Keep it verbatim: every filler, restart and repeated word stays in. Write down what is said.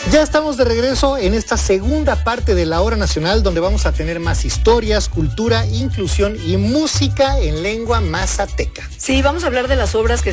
Ya estamos de regreso en esta segunda parte de la Hora Nacional, donde vamos a tener más historias, cultura, inclusión y música en lengua mazateca. Sí, vamos a hablar de las obras que